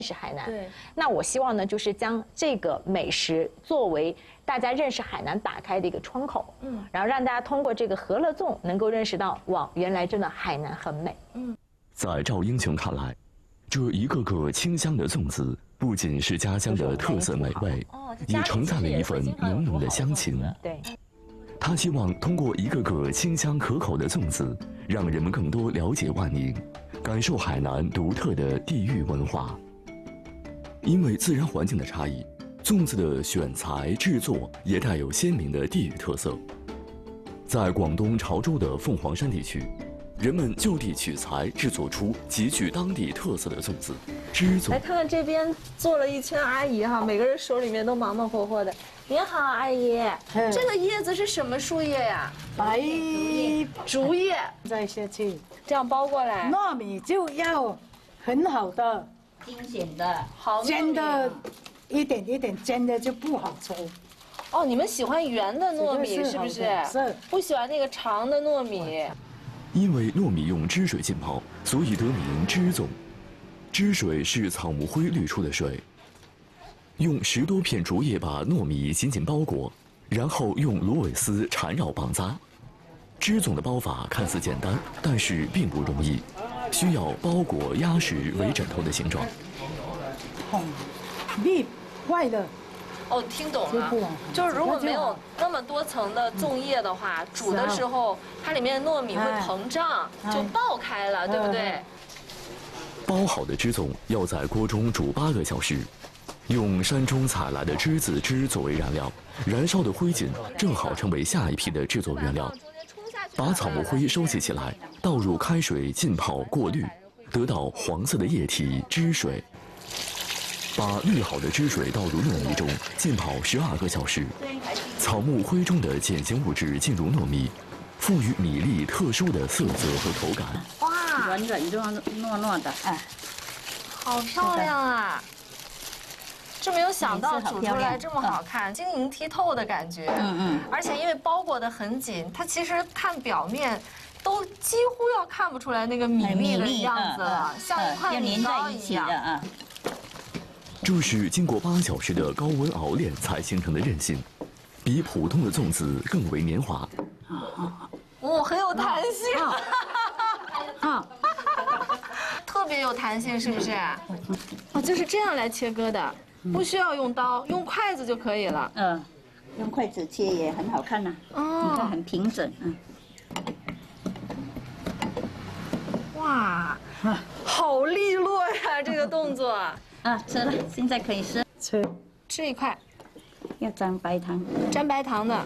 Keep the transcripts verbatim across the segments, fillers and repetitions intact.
识海南。 对， 那我希望呢，就是将这个美食作为大家认识海南打开的一个窗口，嗯，然后让大家通过这个和乐粽能够认识到，哇，原来真的海南很美。嗯， 在赵英雄看来，这一个个清香的粽子不仅是家乡的特色美味，也承载了一份浓浓的乡情。 对。 他希望通过一个个清香可口的粽子，让人们更多了解万宁，感受海南独特的地域文化。因为自然环境的差异，粽子的选材制作也带有鲜明的地域特色。在广东潮州的凤凰山地区，人们就地取材制作出极具当地特色的粽子——枝粽。 来看看这边坐了一圈阿姨哈，每个人手里面都忙忙活活的。 您好，阿姨，这个叶子是什么树叶呀？ 白竹叶， 再下去， 这样包过来。 糯米就要很好的新鲜的， 好煎的，一点一点煎的就不好吃。 哦，你们喜欢圆的糯米是是不是？ 是。 不喜欢那个长的糯米。 因为糯米用汁水浸泡，所以得名汁粽。汁水是草木灰滤出的水。 用十多片竹叶把糯米紧紧包裹，然后用芦苇丝缠绕绑扎。枝粽的包法看似简单，但是并不容易，需要包裹压实为枕头的形状。 哦，米坏了。 哦，听懂了，就是如果没有那么多层的粽叶的话，煮的时候它里面的糯米会膨胀，就爆开了，对不对？ 包好的枝粽要在锅中煮八个小时。 用山中采来的栀子汁作为燃料，燃烧的灰烬正好成为下一批的制作原料。把草木灰收集起来，倒入开水浸泡过滤，得到黄色的液体汁水。把滤好的汁水倒入糯米中，浸泡十二个小时。草木灰中的碱性物质进入糯米，赋予米粒特殊的色泽和口感。 哇，软软糯糯糯的，哎， 好漂亮啊！ 真没有想到煮出来这么好看，晶莹剔透的感觉。嗯嗯。而且因为包裹得很紧，它其实看表面，都几乎要看不出来那个米粒的样子了，像一块米糕一样。啊。 这是经过八小时的高温熬炼才形成的韧性，比普通的粽子更为黏滑。 哦，很有弹性。啊。特别有弹性，是不是？哦，就是这样来切割的。 不需要用刀，用筷子就可以了。 嗯，用筷子切也很好看呐。哦，你看很平整。嗯。 哇，好利落呀，这个动作。 啊，吃了，现在可以吃。 吃。 吃一块。 要沾白糖。 沾白糖的。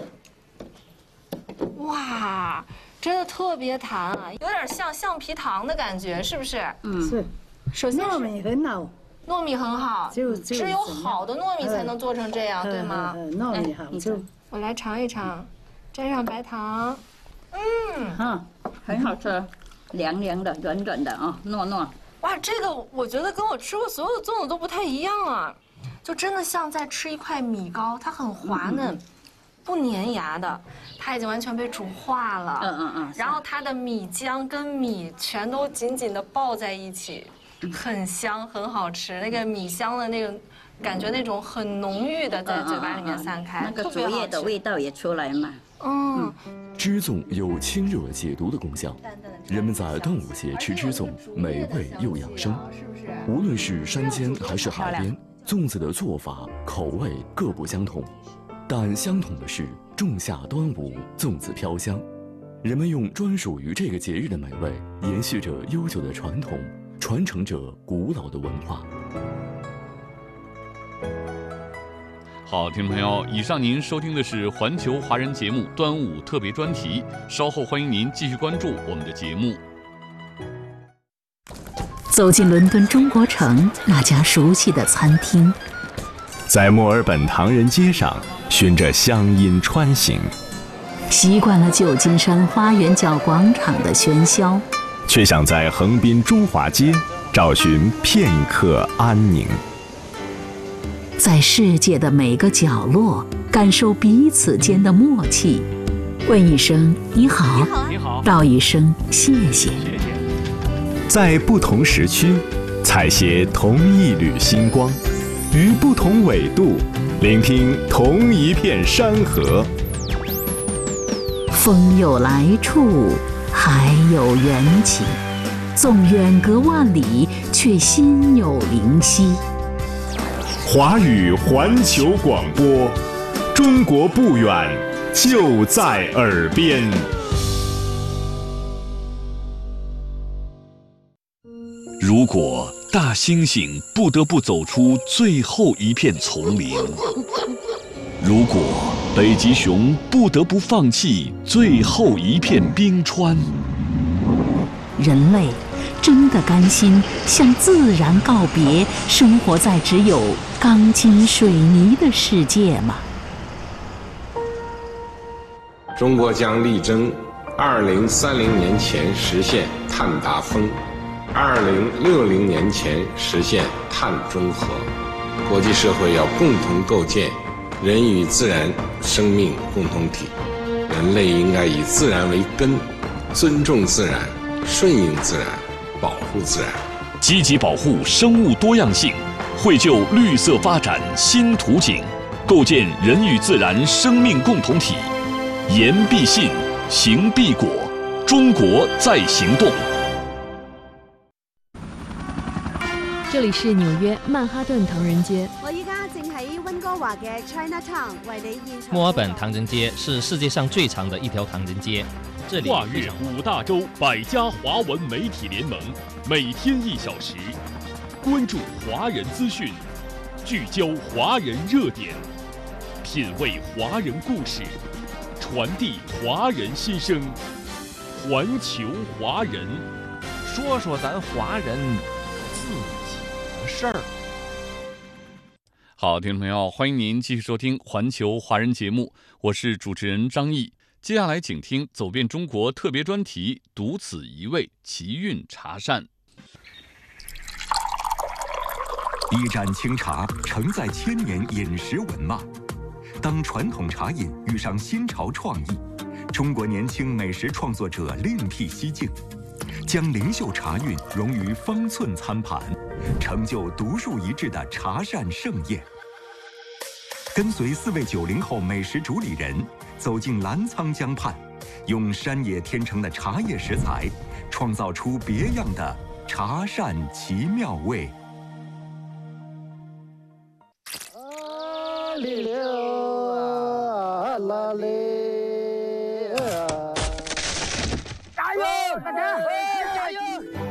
哇，真的特别弹啊，有点像橡皮糖的感觉，是不是？ 嗯。是。 首先糯米很好。 糯米很好，只有好的糯米才能做成这样，对吗？ 糯米好就我来尝一尝，沾上白糖， 嗯，哈，很好吃，凉凉的，软软的啊，糯糯。 哇，这个我觉得跟我吃过所有的粽子都不太一样啊，就真的像在吃一块米糕，它很滑嫩，不粘牙的，它已经完全被煮化了，嗯嗯嗯，然后它的米浆跟米全都紧紧的抱在一起。 很香，很好吃，那个米香的那个感觉，那种很浓郁的在嘴巴里面散开， 那个竹叶的味道也出来嘛。 嗯， 枝粽有清热解毒的功效，人们在端午节吃枝粽，美味又养生。无论是山间还是海边，粽子的做法、口味各不相同，但相同的是，仲夏端午，粽子飘香。人们用专属于这个节日的美味，延续着悠久的传统。 传承着古老的文化。 好，听众朋友，以上您收听的是环球华人节目端午特别专题。稍后欢迎您继续关注我们的节目。 走进伦敦中国城那家熟悉的餐厅， 在墨尔本唐人街上循着乡音穿行， 习惯了旧金山花园角广场的喧嚣。 却想在横滨中华街找寻片刻安宁， 在世界的每个角落感受彼此间的默契，问一声你好，你好，道一声谢谢。 在不同时区采撷同一缕星光，于不同纬度，聆听同一片山河。 风有来处，海有缘起，纵远隔万里，却心有灵犀。 华语环球广播，中国不远，就在耳边。 如果大猩猩不得不走出最后一片丛林，如果北极熊不得不放弃最后一片冰川， 人类真的甘心向自然告别，生活在只有钢筋水泥的世界吗？ 中国将力争二零三零年前实现碳达峰，二零六零年前实现碳中和。国际社会要共同构建人与自然生命共同体，人类应该以自然为根，尊重自然，顺应自然，保护自然， 积极保护生物多样性，绘就绿色发展新图景，构建人与自然生命共同体。言必信，行必果，中国在行动。 这里是纽约曼哈顿唐人街。 我依家正喺温哥華嘅 Chinatown 為你現場。 墨爾本唐人街是世界上最長的一條唐人街。這裡跨越五大洲百家華文媒體聯盟，每天一小時，關注華人資訊，聚焦華人熱點，品味華人故事，傳遞華人心聲，環球華人， 說說咱華人自己的事兒。 好，聽眾朋友，歡迎您繼續收聽環球華人節目，我是主持人張毅。接下來請聽走遍中國特別專題，獨此一味奇韻茶膳。 一盏清茶承载千年饮食文脉。当传统茶饮遇上新潮创意，中国年轻美食创作者另辟蹊径，将灵秀茶韵融于方寸餐盘，成就独树一帜的茶膳盛宴。跟随四位九零后美食主理人走进澜沧江畔，用山野天成的茶叶食材，创造出别样的茶膳奇妙味。 啊哩溜啊啦嘞！加油，大家！加油！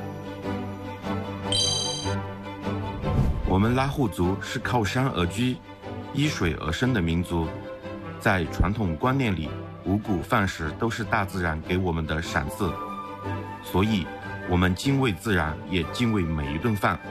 我们拉祜族是靠山而居、依水而生的民族，在传统观念里，五谷饭食都是大自然给我们的赏赐，所以我们敬畏自然，也敬畏每一顿饭。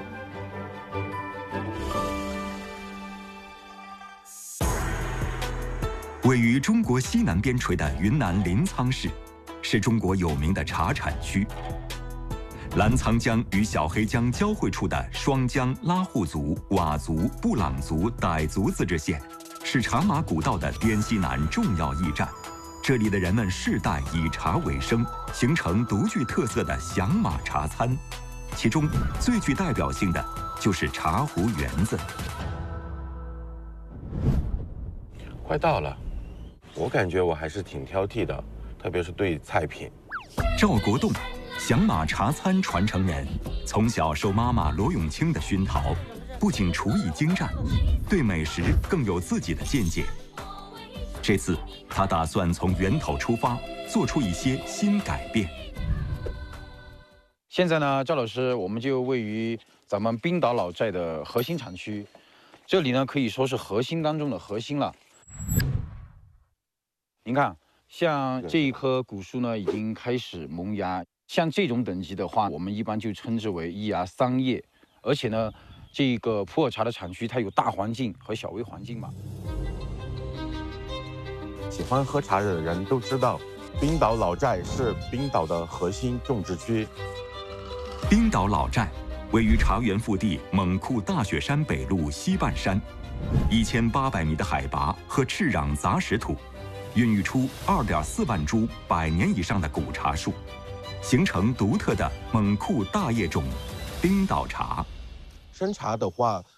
位于中国西南边陲的云南临沧市，是中国有名的茶产区。澜沧江与小黑江交汇处的双江拉祜族、佤族、布朗族、傣族自治县，是茶马古道的滇西南重要驿站。这里的人们世代以茶为生，形成独具特色的响马茶餐。其中最具代表性的就是茶壶圆子。 快到了。我感觉我还是挺挑剔的，特别是对菜品。 赵国栋，响马茶餐传承人，从小受妈妈罗永清的熏陶，不仅厨艺精湛，对美食更有自己的见解。这次他打算从源头出发，做出一些新改变。 现在呢，赵老师，我们就位于咱们冰岛老寨的核心产区，这里呢可以说是核心当中的核心了。您看，像这一棵古树呢，已经开始萌芽。像这种等级的话，我们一般就称之为一芽三叶。而且呢，这个普洱茶的产区，它有大环境和小微环境嘛。 喜欢喝茶的人都知道，冰岛老寨是冰岛的核心种植区。 冰岛老寨位于茶园腹地蒙库大雪山北麓西半山，一千八百米的海拔和赤壤杂石土。孕育出二点四万株百年以上的古茶树，形成独特的蒙库大叶种冰岛茶。 山茶的话，